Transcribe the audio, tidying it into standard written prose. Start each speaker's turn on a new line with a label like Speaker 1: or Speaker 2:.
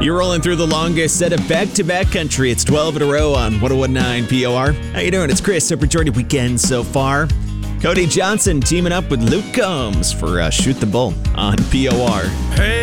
Speaker 1: You're rolling through the longest set of back-to-back country. It's 12 in a row on 101.9 POR. How you doing? It's Chris. Hope you enjoyed your weekend so far. Cody Johnson teaming up with Luke Combs for Shoot the Bull on POR.
Speaker 2: Hey.